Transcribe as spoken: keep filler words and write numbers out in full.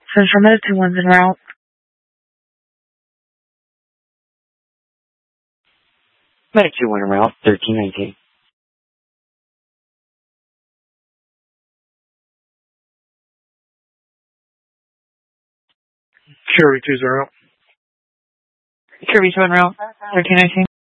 Central Medicine one's en route. Medic two one en route, thirteen nineteen. Kirby two's en route. Kirby two en route, thirteen nineteen.